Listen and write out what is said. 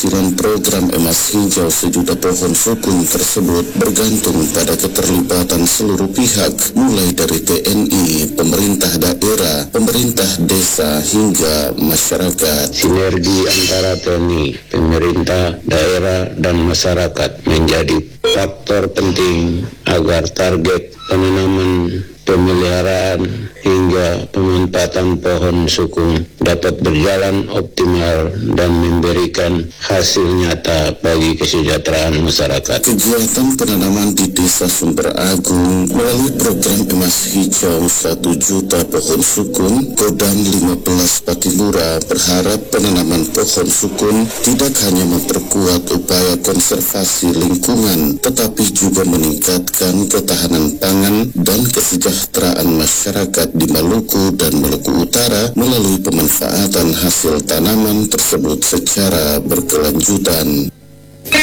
keberhasilan program emas hijau sejuta pohon sukun tersebut bergantung pada keterlibatan seluruh pihak, mulai dari TNI, pemerintah daerah, pemerintah desa, hingga masyarakat. Sinergi antara TNI, pemerintah daerah, dan masyarakat menjadi faktor penting agar target penanaman, pemeliharaan, hingga pemanfaatan pohon sukun dapat berjalan optimal dan memberikan hasil nyata bagi kesejahteraan masyarakat. Kegiatan penanaman di Desa Sumber Agung melalui program emas hijau 1 juta pohon sukun, Kodam 15 Patimura berharap penanaman pohon sukun tidak hanya memperkuat upaya konservasi lingkungan, tetapi juga meningkatkan ketahanan pangan dan kesejahteraan masyarakat di Maluku dan Maluku Utara melalui pemanfaatan hasil tanaman tersebut secara berkelanjutan.